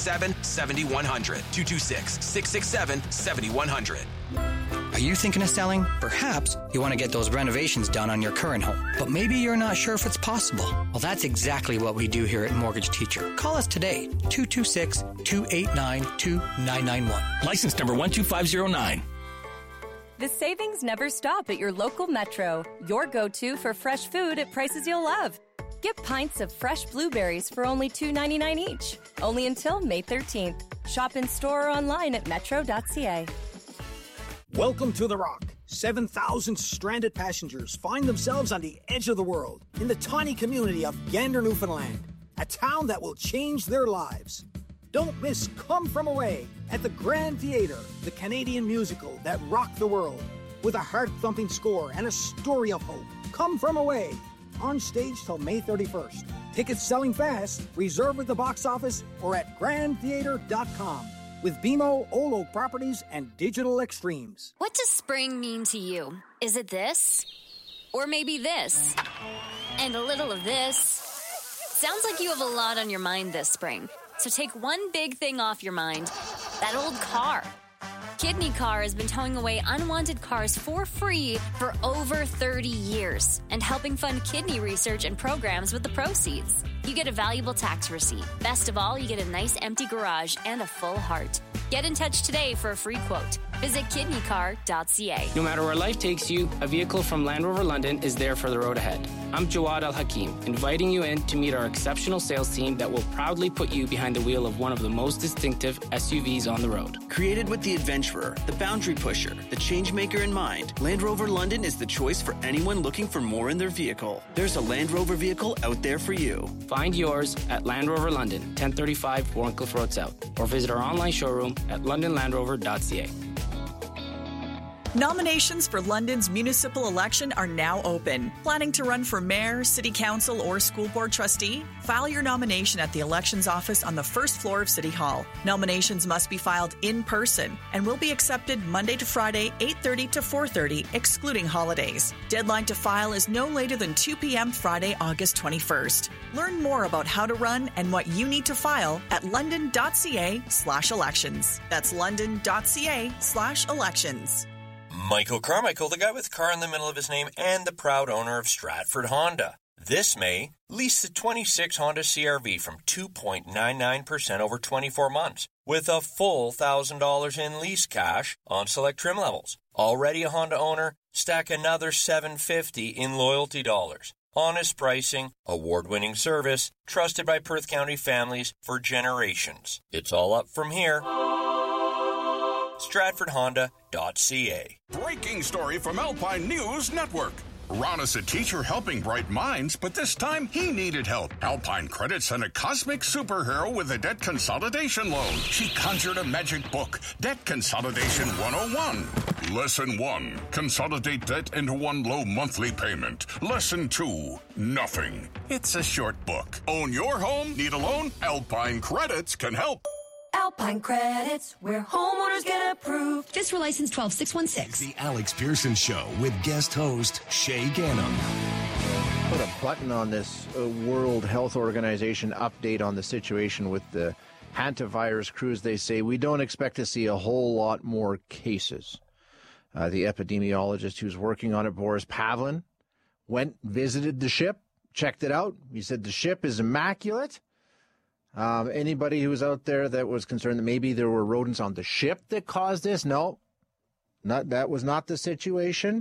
226-667-7100. 226-667-7100. Are you thinking of selling? Perhaps you want to get those renovations done on your current home, but maybe you're not sure if it's possible. Well, that's exactly what we do here at Mortgage Teacher. Call us today, 226-289-2991. License number 12509. The savings never stop at your local Metro. Your go-to for fresh food at prices you'll love. Get pints of fresh blueberries for only $2.99 each. Only until May 13th. Shop in store or online at metro.ca. Welcome to The Rock. 7,000 stranded passengers find themselves on the edge of the world in the tiny community of Gander, Newfoundland, a town that will change their lives. Don't miss Come From Away at the Grand Theatre, the Canadian musical that rocked the world with a heart-thumping score and a story of hope. Come From Away, on stage till May 31st. Tickets selling fast. Reserve at the box office or at grandtheater.com. With BMO, Olo Properties, and Digital Extremes. What does spring mean to you? Is it this? Or maybe this? And a little of this? Sounds like you have a lot on your mind this spring. So take one big thing off your mind. That old car. Kidney Car has been towing away unwanted cars for free for over 30 years and helping fund kidney research and programs with the proceeds. You get a valuable tax receipt. Best of all, you get a nice empty garage and a full heart. Get in touch today for a free quote. Visit kidneycar.ca. No matter where life takes you, a vehicle from Land Rover London is there for the road ahead. I'm Jawad Al-Hakim, inviting you in to meet our exceptional sales team that will proudly put you behind the wheel of one of the most distinctive SUVs on the road. Created with the adventurer, the boundary pusher, the changemaker in mind, Land Rover London is the choice for anyone looking for more in their vehicle. There's a Land Rover vehicle out there for you. Find yours at Land Rover London, 1035 Warncliffe Road South, or visit our online showroom at londonlandrover.ca. Nominations for London's municipal election are now open. Planning to run for mayor, city council, or school board trustee? File your nomination at the elections office on the first floor of City Hall. Nominations must be filed in person and will be accepted Monday to Friday, 8:30 to 4:30, excluding holidays. Deadline to file is no later than 2 p.m. Friday, August 21st. Learn more about how to run and what you need to file at london.ca/elections. That's london.ca/elections. Michael Carmichael, the guy with car in the middle of his name and the proud owner of Stratford Honda. This May, lease the 26 Honda CR-V from 2.99% over 24 months with a full $1,000 in lease cash on select trim levels. Already a Honda owner? Stack another $750 in loyalty dollars. Honest pricing, award-winning service, trusted by Perth County families for generations. It's all up from here. StratfordHonda.ca. Breaking story from Alpine News Network. Ron is a teacher helping bright minds, but this time he needed help. Alpine Credit sent a cosmic superhero with a debt consolidation loan. She conjured a magic book, Debt Consolidation 101. Lesson 1, consolidate debt into one low monthly payment. Lesson 2, nothing. It's a short book. Own your home? Need a loan? Alpine Credits can help. Alpine Credits, where homeowners get approved. FSRA license 12616. The Alex Pearson Show with guest host Shay Gannon. Put a button on this World Health Organization update on the situation with the hantavirus cruise. They say we don't expect to see a whole lot more cases. The epidemiologist who's working on it, Boris Pavlin, went, visited the ship, checked it out. He said the ship is immaculate. Anybody who was out there that was concerned that maybe there were rodents on the ship that caused this, no, that was not the situation.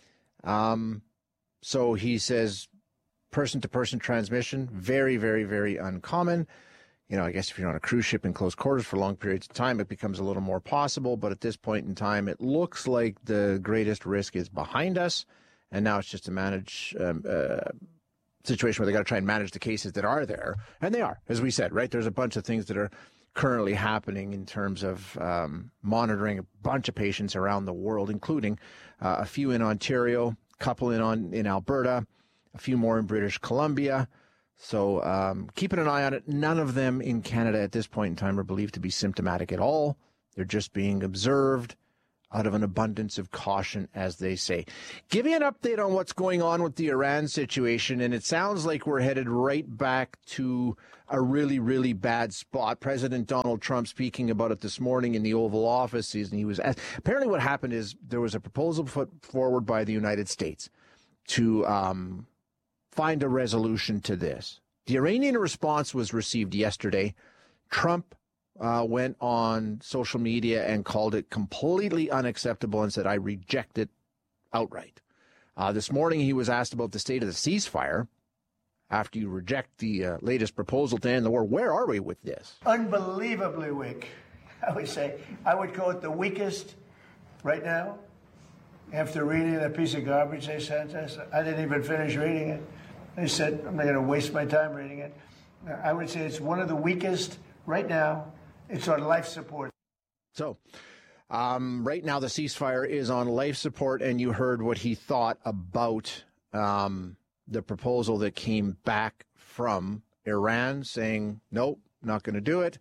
So he says person-to-person transmission, very, very, very uncommon. You know, I guess if you're on a cruise ship in close quarters for long periods of time, it becomes a little more possible. But at this point in time, it looks like the greatest risk is behind us. And now it's just to manage situation where they got to try and manage the cases that are there. And they are, as we said, right? There's a bunch of things that are currently happening in terms of monitoring a bunch of patients around the world, including a few in Ontario, a couple in Alberta, a few more in British Columbia. So keeping an eye on it. None of them in Canada at this point in time are believed to be symptomatic at all. They're just being observed. out of an abundance of caution, as they say. Give me an update on what's going on with the Iran situation, and it sounds like we're headed right back to a really, really bad spot. President Donald Trump speaking about it this morning in the Oval Office. He was asked, apparently what happened is there was a proposal put forward by the United States to find a resolution to this. The Iranian response was received yesterday. Trump went on social media and called it completely unacceptable and said, I reject it outright. This morning, he was asked about the state of the ceasefire after you reject the latest proposal to end the war. Where are we with this? Unbelievably weak, I would say. I would call it the weakest right now. After reading that piece of garbage they sent us, I didn't even finish reading it. They said, I'm not going to waste my time reading it. I would say it's one of the weakest right now. It's on life support. So, right now the ceasefire is on life support, and you heard what he thought about the proposal that came back from Iran, saying, nope, not going to do it.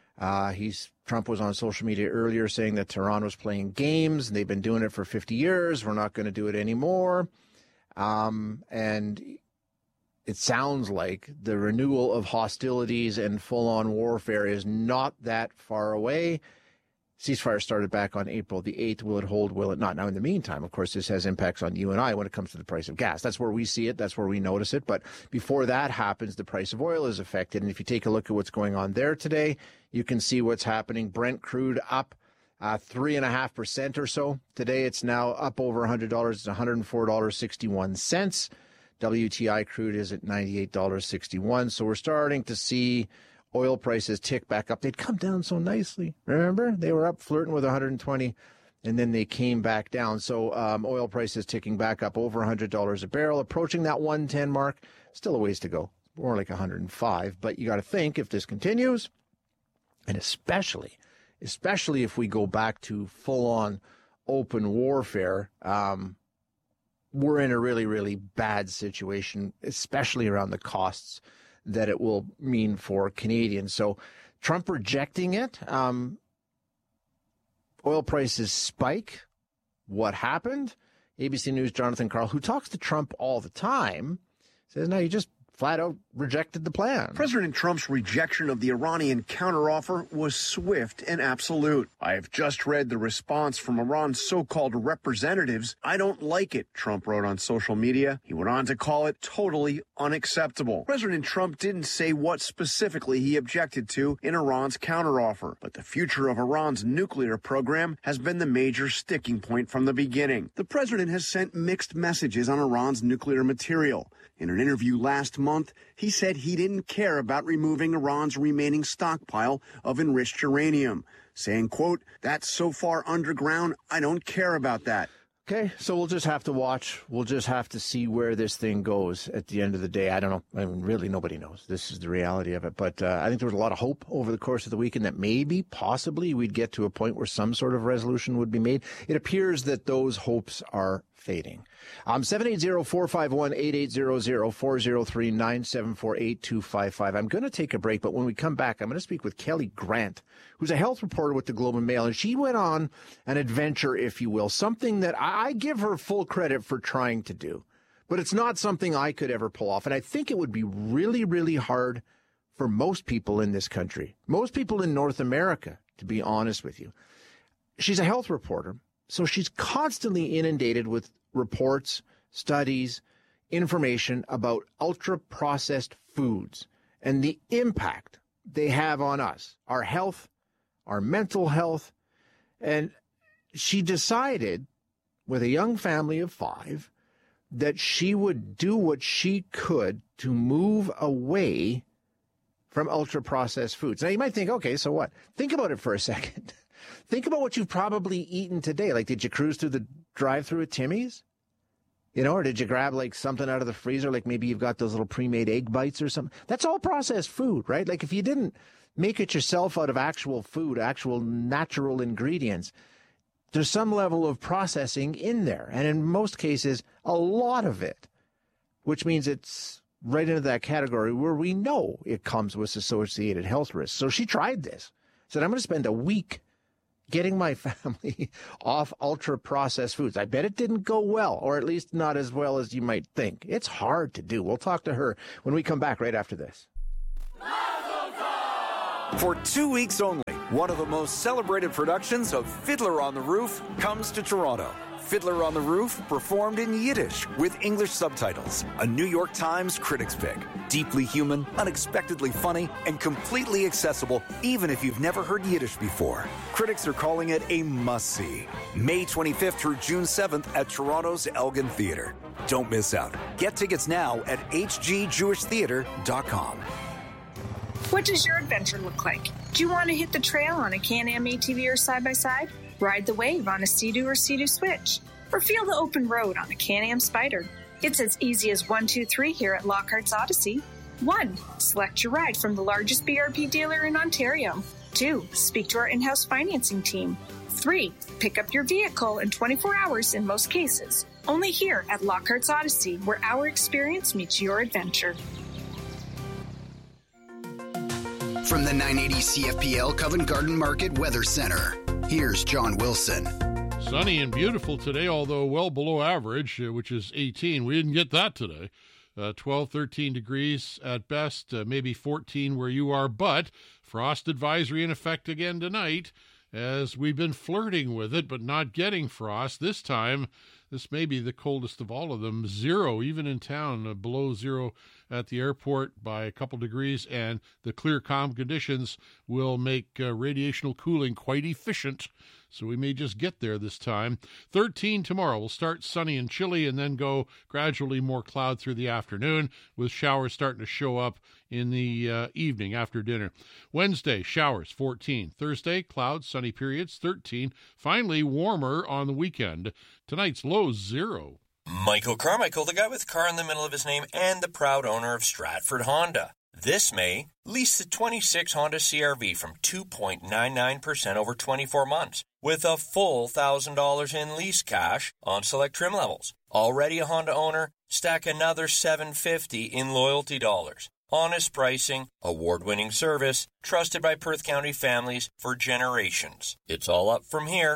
Trump was on social media earlier saying that Tehran was playing games, and they've been doing it for 50 years. We're not going to do it anymore. And it sounds like the renewal of hostilities and full-on warfare is not that far away. Ceasefire started back on April the 8th. Will it hold? Will it not? Now, in the meantime, of course, this has impacts on you and I when it comes to the price of gas. That's where we see it. That's where we notice it. But before that happens, the price of oil is affected. And if you take a look at what's going on there today, you can see what's happening. Brent crude up 3.5% or so. Today, it's now up over $100. It's $104.61. WTI crude is at $98.61. So we're starting to see oil prices tick back up. They'd come down so nicely. Remember? They were up flirting with 120, and then they came back down. So oil prices ticking back up over $100 a barrel, approaching that 110 mark. Still a ways to go, more like 105. But you got to think, if this continues, and especially if we go back to full-on open warfare, we're in a really, really bad situation, especially around the costs that it will mean for Canadians. So Trump rejecting it, oil prices spike. What happened? ABC News' Jonathan Karl, who talks to Trump all the time, says, no, you just flat out rejected the plan. President Trump's rejection of the Iranian counteroffer was swift and absolute. I have just read the response from Iran's so-called representatives. I don't like it, Trump wrote on social media. He went on to call it totally unacceptable. President Trump didn't say what specifically he objected to in Iran's counteroffer, but the future of Iran's nuclear program has been the major sticking point from the beginning. The president has sent mixed messages on Iran's nuclear material. In an interview last month, he said he didn't care about removing Iran's remaining stockpile of enriched uranium, saying, quote, that's so far underground, I don't care about that. Okay, so we'll just have to watch. We'll just have to see where this thing goes at the end of the day. I don't know. I mean, really, nobody knows. This is the reality of it. But I think there was a lot of hope over the course of the weekend that maybe, possibly, we'd get to a point where some sort of resolution would be made. It appears that those hopes are fading. 780-451-8800-403-974-8255. I'm going to take a break, but when we come back, I'm going to speak with Kelly Grant, who's a health reporter with the Globe and Mail, and she went on an adventure, if you will, something that I give her full credit for trying to do, but it's not something I could ever pull off, and I think it would be really, really hard for most people in this country, most people in North America, to be honest with you. She's a health reporter, so she's constantly inundated with reports, studies, information about ultra-processed foods and the impact they have on us, our health, our mental health. And she decided, with a young family of 5, that she would do what she could to move away from ultra-processed foods. Now, you might think, okay, so what? Think about it for a second. Think about what you've probably eaten today. Like, did you cruise through the drive-thru at Timmy's? You know, or did you grab, like, something out of the freezer? Like, maybe you've got those little pre-made egg bites or something. That's all processed food, right? Like, if you didn't make it yourself out of actual food, actual natural ingredients, there's some level of processing in there. And in most cases, a lot of it, which means it's right into that category where we know it comes with associated health risks. So she tried this. Said, I'm going to spend a week getting my family off ultra-processed foods. I bet it didn't go well, or at least not as well as you might think. It's hard to do. We'll talk to her when we come back right after this. For 2 weeks only, one of the most celebrated productions of Fiddler on the Roof comes to Toronto. Fiddler on the Roof, performed in Yiddish with English subtitles. A New York Times critics pick. Deeply human, unexpectedly funny, and completely accessible, even if you've never heard Yiddish before. Critics are calling it a must-see. May 25th through June 7th at Toronto's Elgin Theatre. Don't miss out. Get tickets now at hgjewishtheatre.com. What does your adventure look like? Do you want to hit the trail on a Can-Am ATV or side-by-side? Ride the wave on a Sea-Doo or Sea-Doo Switch? Or feel the open road on a Can-Am Spyder? It's as easy as 1, 2, 3 here at Lockhart's Odyssey. 1. Select your ride from the largest BRP dealer in Ontario. 2. Speak to our in-house financing team. 3. Pick up your vehicle in 24 hours in most cases. Only here at Lockhart's Odyssey, where our experience meets your adventure. From the 980 CFPL Covent Garden Market Weather Center, here's John Wilson. Sunny and beautiful today, although well below average, which is 18. We didn't get that today. 12, 13 degrees at best, maybe 14 where you are, but frost advisory in effect again tonight, as we've been flirting with it, but not getting frost. This time, this may be the coldest of all of them. 0, even in town, below 0 at the airport by a couple degrees, and the clear, calm conditions will make radiational cooling quite efficient, so we may just get there this time. 13 tomorrow. We'll start sunny and chilly and then go gradually more cloud through the afternoon, with showers starting to show up in the evening after dinner. Wednesday, showers, 14. Thursday, clouds, sunny periods, 13. Finally, warmer on the weekend. Tonight's low, 0. Michael Carmichael, the guy with car in the middle of his name and the proud owner of Stratford Honda. This May, lease the 26 Honda CR-V from 2.99% over 24 months with a full $1,000 in lease cash on select trim levels. Already a Honda owner? Stack another $750 in loyalty dollars. Honest pricing, award-winning service, trusted by Perth County families for generations. It's all up from here.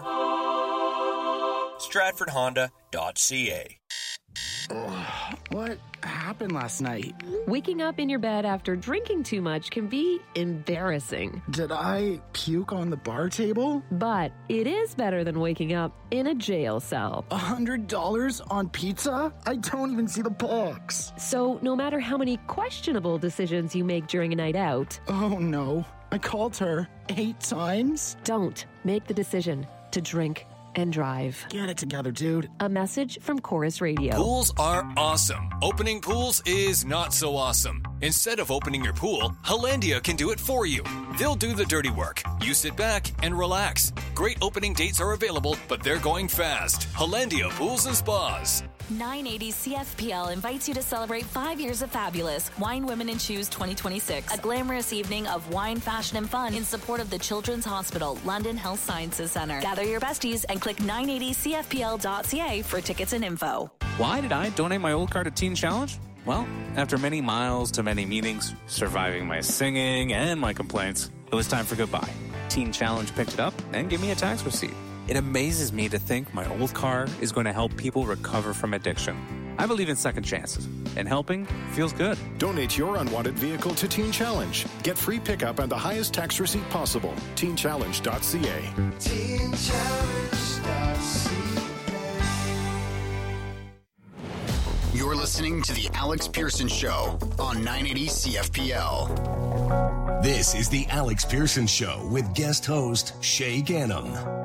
StratfordHonda.ca. What happened last night? Waking up in your bed after drinking too much can be embarrassing. Did I puke on the bar table? But it is better than waking up in a jail cell. $100 on pizza? I don't even see the box. So no matter how many questionable decisions you make during a night out... Oh no, I called her 8 times? Don't make the decision to drink and drive. Get it together, dude. A message from Chorus Radio. Pools are awesome. Opening pools is not so awesome. Instead of opening your pool, Hollandia can do it for you. They'll do the dirty work. You sit back and relax. Great opening dates are available, but they're going fast. Hollandia Pools and Spas. 980 CFPL invites you to celebrate 5 years of Fabulous Wine, Women, and Shoes 2026. A glamorous evening of wine, fashion, and fun in support of the Children's Hospital, London Health Sciences Centre. Gather your besties and click 980CFPL.ca for tickets and info. Why did I donate my old car to Teen Challenge? Well, after many miles to many meetings, surviving my singing and my complaints, it was time for goodbye. Teen Challenge picked it up and gave me a tax receipt. It amazes me to think my old car is going to help people recover from addiction. I believe in second chances, and helping feels good. Donate your unwanted vehicle to Teen Challenge. Get free pickup and the highest tax receipt possible. TeenChallenge.ca. TeenChallenge.ca. You're listening to The Alex Pearson Show on 980 CFPL. This is The Alex Pearson Show with guest host Shay Gannam.